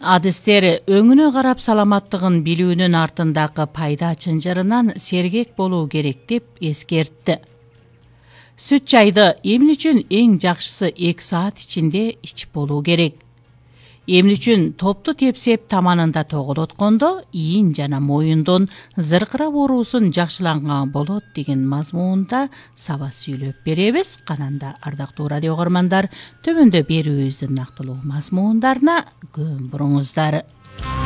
Адыстер өңүнө карап саламаттыгын билүүнүн артындагы пайда чынжырынан сергек болуу керек деп эскертти. Сүт чайды эмне үчүн эң жакшысы 2 саат ичинде ичип болуу керек. Эмне үчүн топту тепсеп таманында тоголоткондо ийин жана моюндун зыркырап оорусун жакшыланган болот деген мазмуунда саба сүйлөп беребиз. Кананда ардактуу радио көрөрмандар, төмөндө берүүбүздүн нактылуу мазмуундарына көң буруңуздар.